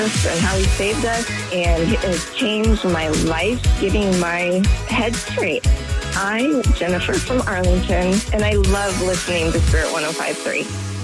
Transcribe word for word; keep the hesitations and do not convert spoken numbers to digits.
and how he saved us, and it has changed my life, getting my head straight. I'm Jennifer from Arlington, and I love listening to Spirit one oh five point three.